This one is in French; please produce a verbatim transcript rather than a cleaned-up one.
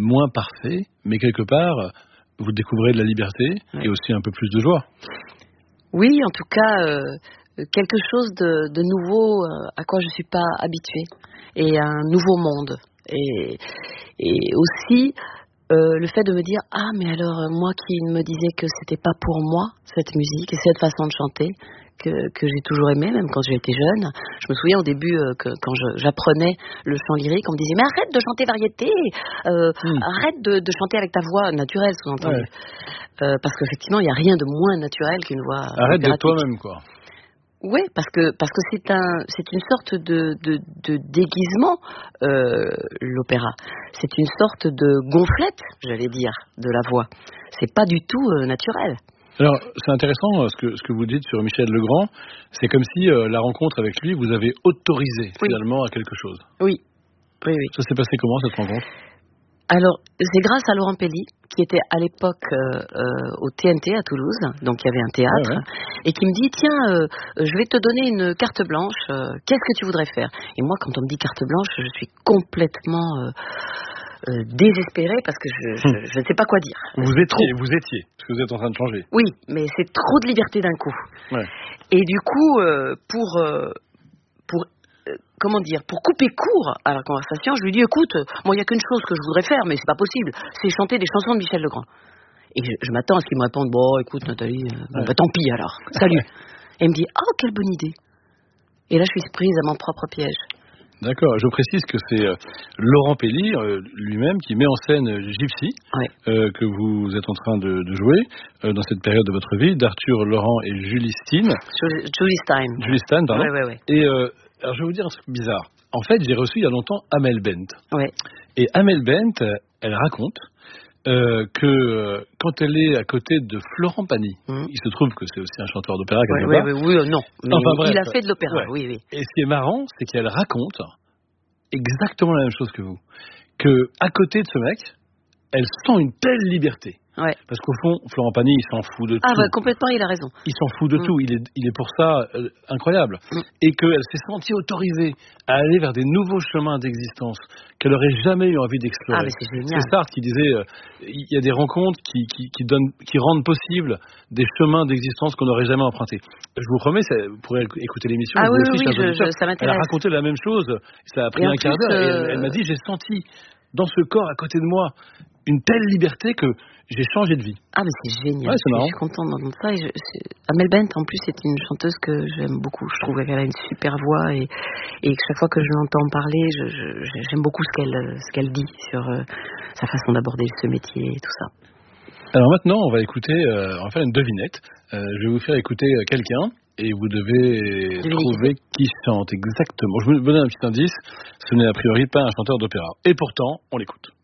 moins parfait, mais quelque part, vous découvrez de la liberté ouais. et aussi un peu plus de joie. Oui, en tout cas, euh, quelque chose de, de nouveau euh, à quoi je ne suis pas habituée, et un nouveau monde. Et, et aussi, euh, le fait de me dire, ah, mais alors, moi qui me disais que c'était pas pour moi, cette musique et cette façon de chanter, que, que j'ai toujours aimé, même quand j'étais jeune. Je me souviens au début, euh, que quand je, j'apprenais le chant lyrique, on me disait, mais arrête de chanter variété, euh, mmh. arrête de, de chanter avec ta voix naturelle, sous-entendu. Ouais. Euh, parce qu'effectivement, il n'y a rien de moins naturel qu'une voix arrête d'être toi-même, quoi. Oui, parce que parce que c'est un c'est une sorte de de, de déguisement, euh, l'opéra. C'est une sorte de gonflette, j'allais dire, de la voix. C'est pas du tout euh, naturel. Alors, c'est intéressant ce que ce que vous dites sur Michel Legrand. C'est comme si euh, la rencontre avec lui vous avait autorisé oui. finalement à quelque chose. Oui, oui, oui. Ça s'est passé comment cette rencontre ? Alors, c'est grâce à Laurent Pelli, qui était à l'époque euh, euh, au T N T à Toulouse, donc il y avait un théâtre, ouais, ouais. et qui me dit, tiens, euh, je vais te donner une carte blanche, euh, qu'est-ce que tu voudrais faire ? Et moi, quand on me dit carte blanche, je suis complètement euh, euh, désespérée, parce que je ne hum. sais pas quoi dire. Vous étiez, trop. vous étiez, parce que vous êtes en train de changer. Oui, mais c'est trop de liberté d'un coup. Ouais. Et du coup, euh, pour... Euh, pour comment dire, pour couper court à la conversation, je lui dis, écoute, moi, il n'y a qu'une chose que je voudrais faire, mais c'est pas possible, c'est chanter des chansons de Michel Legrand. Et je, je m'attends à ce qu'il me réponde, bon, écoute, Nathalie, euh, bon, ouais. bah, tant pis alors, salut. Et il me dit, ah, oh, quelle bonne idée. Et là, je suis prise à mon propre piège. D'accord, je précise que c'est euh, Laurent Pelli, euh, lui-même, qui met en scène Gypsy, ouais. euh, que vous êtes en train de, de jouer euh, dans cette période de votre vie, d'Arthur Laurent et Julie Stine. Julie Stein. Julie Stein, pardon. Ouais, ouais, ouais. Et... Euh, alors, je vais vous dire un truc bizarre. En fait, j'ai reçu il y a longtemps Amel Bent. Ouais. Et Amel Bent, elle raconte euh, que quand elle est à côté de Florent Pagny, mmh. il se trouve que c'est aussi un chanteur d'opéra quelque ouais, part. Oui, oui, oui, non. Mais enfin, bref, il a fait de l'opéra, ouais. oui, oui. Et ce qui est marrant, c'est qu'elle raconte exactement la même chose que vous. Que à côté de ce mec, elle sent une telle liberté. Ouais. Parce qu'au fond, Florent Pagny, il s'en fout de ah, tout. Ah bah complètement, il a raison. Il s'en fout de mmh. tout. Il est, il est pour ça euh, incroyable. Mmh. Et qu'elle s'est sentie autorisée à aller vers des nouveaux chemins d'existence qu'elle n'aurait jamais eu envie d'explorer. Ah, mais c'est génial. C'est Sartre qui disait, euh, il y a des rencontres qui, qui, qui, donnent, qui rendent possible des chemins d'existence qu'on n'aurait jamais empruntés. Je vous promets, ça, vous pourrez écouter l'émission. Ah oui, aussi, oui, je, je, ça m'intéresse. Elle a raconté la même chose. Ça a pris et un quart d'heure. Euh... Et elle, elle m'a dit, j'ai senti dans ce corps à côté de moi une telle liberté que j'ai changé de vie. Ah, mais c'est génial. Ouais, c'est marrant. Je suis contente d'entendre ça. Et je, Amel Bent, en plus, c'est une chanteuse que j'aime beaucoup. Je trouve qu'elle a une super voix et, et chaque fois que je l'entends parler, je, je, j'aime beaucoup ce qu'elle, ce qu'elle dit sur euh, sa façon d'aborder ce métier et tout ça. Alors maintenant, on va écouter, euh, on va faire une devinette. Euh, je vais vous faire écouter quelqu'un et vous devez Devinez trouver qui chante exactement. Je vais vous donner un petit indice. Ce n'est a priori pas un chanteur d'opéra. Et pourtant, on l'écoute.